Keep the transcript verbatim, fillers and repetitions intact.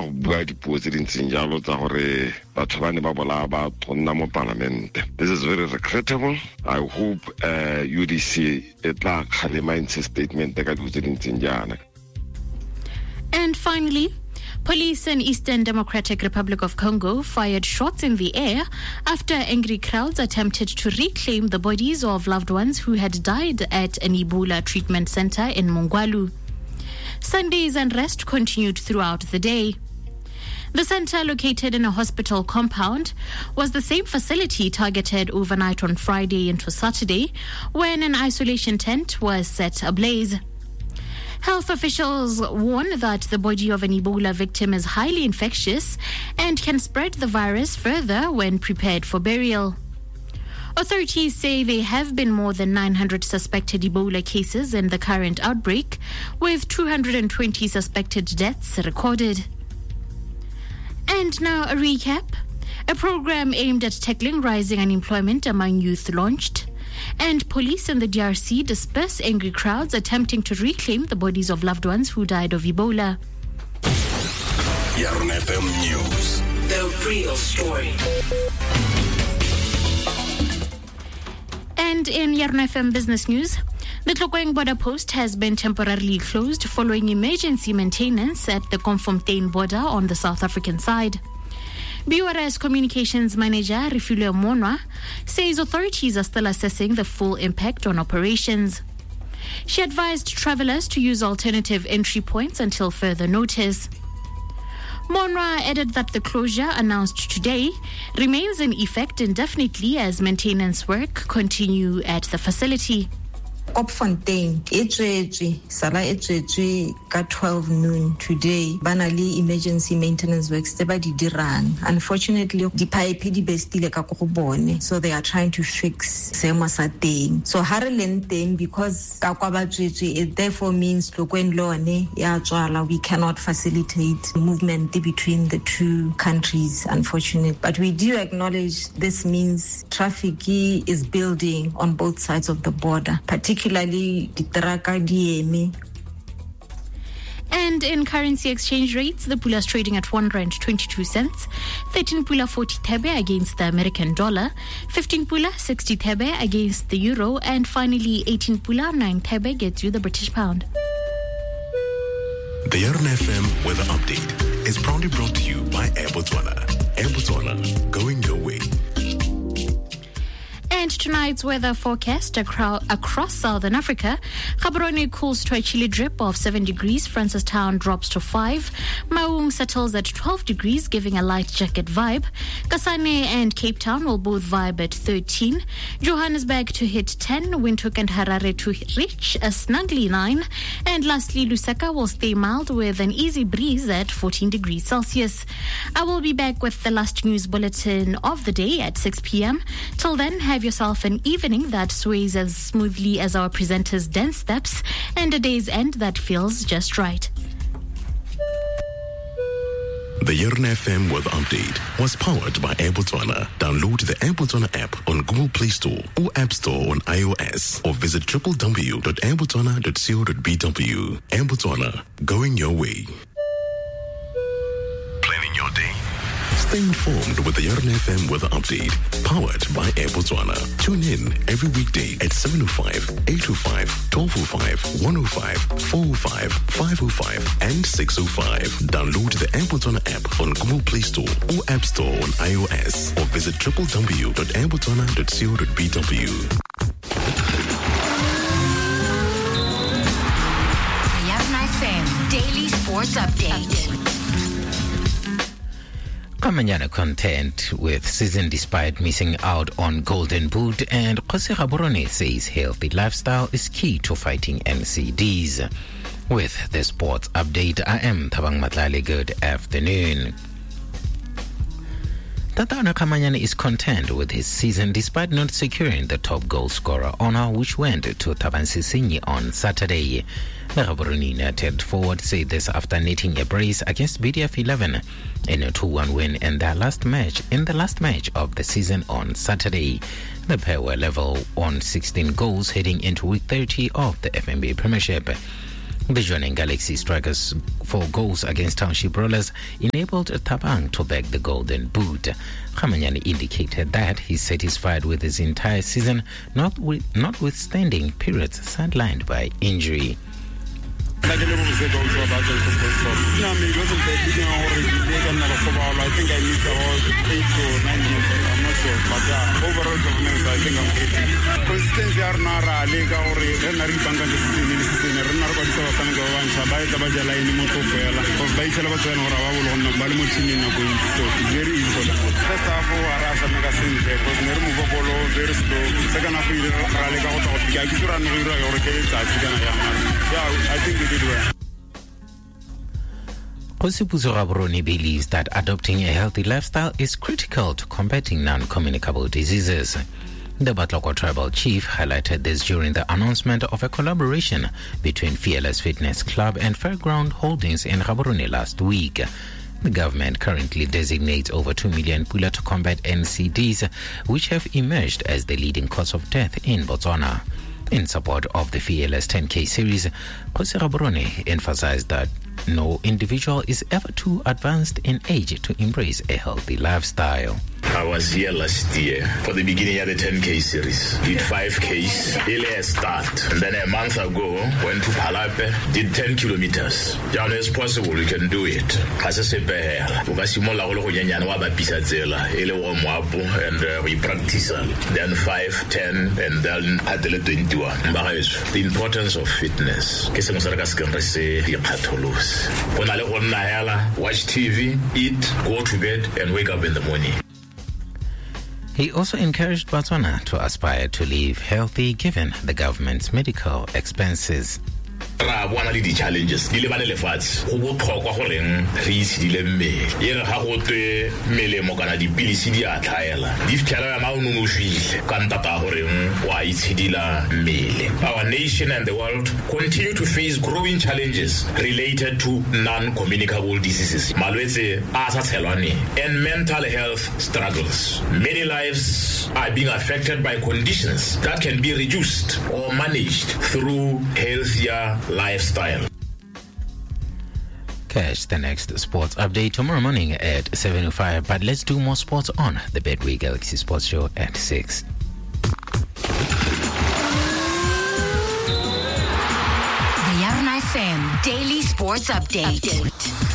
go bua dipuo tse dintseng jalo tsa gore batho ba ne ba bola ba tonna mo parliament. This is very regrettable. I hope uh, U D C e tla khalema in statement ka dipuo tse dintseng jana. And finally, police in Eastern Democratic Republic of Congo fired shots in the air after angry crowds attempted to reclaim the bodies of loved ones who had died at an Ebola treatment center in Mongwalu. Sunday's unrest continued throughout the day. The center, located in a hospital compound, was the same facility targeted overnight on Friday into Saturday when an isolation tent was set ablaze. Health officials warn that the body of an Ebola victim is highly infectious and can spread the virus further when prepared for burial. Authorities say there have been more than nine hundred suspected Ebola cases in the current outbreak, with two hundred twenty suspected deaths recorded. And now a recap. A program aimed at tackling rising unemployment among youth launched. And police in the D R C disperse angry crowds attempting to reclaim the bodies of loved ones who died of Ebola. Y R N F M News. The real story. And in Y R N F M Business News, the Tlokweng border post has been temporarily closed following emergency maintenance at the Komfontein border on the South African side. B U R S Communications Manager Refilwe Monwa says authorities are still assessing the full impact on operations. She advised travelers to use alternative entry points until further notice. Monwa added that the closure announced today remains in effect indefinitely as maintenance work continue at the facility. Kopfontein e tswetswe sala e tswetswe ka twelve noon today banali emergency maintenance works tse ba di dirang. Unfortunately di pipe di bestile ka go bone, so they are trying to fix seemo sa teng. So ha re leng teng because ka kwa ba tswetswe, it therefore means Tlokweng lone ya tswala, we cannot facilitate movement between the two countries, unfortunately. But we do acknowledge this means traffic is building on both sides of the border, particularly the Traka D M E. And in currency exchange rates, the pula is trading at one rand twenty-two cents, thirteen pula forty thebe against the American dollar, fifteen pula sixty thebe against the euro, and finally eighteen pula nine thebe gets you the British pound. The Y R N F M weather update is proudly brought to you by Air Botswana. Air Botswana, going your way. And tonight's weather forecast acro- across southern Africa. Gaborone cools to a chilly drip of seven degrees. Francistown drops to five. Maung settles at twelve degrees, giving a light jacket vibe. Kasane and Cape Town will both vibe at thirteen. Johannesburg to hit ten. Windhoek and Harare to reach a snuggly nine. And lastly, Lusaka will stay mild with an easy breeze at fourteen degrees Celsius. I will be back with the last news bulletin of the day at six p.m. Till then, have yourself an evening that sways as smoothly as our presenters' dance steps and a day's end that feels just right. The Y R N F M weather update was powered by Air Botswana. Download the Air Botswana app on Google Play Store or App Store on iOS, or visit w w w dot air botswana dot co dot b w. Air Botswana, going your way. Planning your day. Stay informed with the Y R N F M weather update, powered by Air Botswana. Tune in every weekday at seven oh five, eight oh five, twelve oh five, one oh five, four oh five, five oh five, and six oh five. Download the Air Botswana app on Google Play Store or App Store on iOS, or visit w w w dot air botswana dot co dot b w. The Y R N F M Daily Sports Update. Kamanyana content with season despite missing out on Golden Boot, and Jose Gaborone says healthy lifestyle is key to fighting N C Ds. With the sports update, I am Thabang Matlale. Good afternoon. Tatana Kamanyana is content with his season despite not securing the top goal scorer honor, which went to Taban Sisinyi on Saturday. The Gaborone United forward said this after netting a brace against B D F eleven in a two one win in their last match in the last match of the season on Saturday. The pair were level on sixteen goals heading into week thirty of the F N B Premiership. The joining Galaxy strikers four goals against Township Rollers enabled Thabang to bag the golden boot. Khamanyane indicated that he's satisfied with his entire season, not with, notwithstanding periods sidelined by injury. I think I need about eight to nine years. I'm not sure, but uh, overall governance, I think I'm pretty. Consistency are not a lega or a bank and the season. I'm not going to say something about Shabai, the Bajala, in Motofela, because by Chalabatan or Raul on the Balmuchin in a going, so it's very easy. First half of Arasa Magasin, because Nermuvolo, very slow. Second half of Ralega out of the Yakisuran or yeah, I think we did well. Kgosipuso Gaborone believes that adopting a healthy lifestyle is critical to combating non-communicable diseases. The Batlokwa tribal chief highlighted this during the announcement of a collaboration between Fearless Fitness Club and Fairground Holdings in Gaborone last week. The government currently designates over two million pula to combat N C Ds, which have emerged as the leading cause of death in Botswana. In support of the Fearless ten K series, Kgosi Gaborone emphasized that no individual is ever too advanced in age to embrace a healthy lifestyle. I was here last year for the beginning of the ten K series. Did five Ks, early start. And then a month ago, went to Palape, did ten kilometers. Down as possible, you can do it. As I said, and we practice then five, ten, and then at the twenty-one. The importance of fitness. Watch T V, eat, go to bed, and wake up in the morning. He also encouraged Botswana to aspire to live healthy given the government's medical expenses. One of the challenges, the level of fats, who will talk about them, reach the lembe. Here, how to mele mokana di bilisidi atayela. If Kala Maunu Kantata Horem, why it's Hidila mele. Our nation and the world continue to face growing challenges related to non-communicable diseases, malwetse, asatelani, and mental health struggles. Many lives are being affected by conditions that can be reduced or managed through healthier lifestyle. Catch the next sports update tomorrow morning at seven oh five, but let's do more sports on the Betway Galaxy Sports Show at six. The Yarn F M Daily Sports Update. Update.